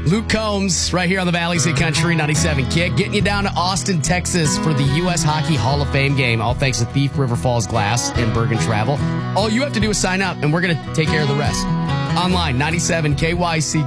Luke Combs, right here on the Valley's Hit Country 97 Kick, getting you down to Austin, Texas for the U.S. Hockey Hall of Fame game, all thanks to Thief River Falls Glass and Bergen Travel. All you have to do is sign up, and we're going to take care of the rest. Online, 97KYC.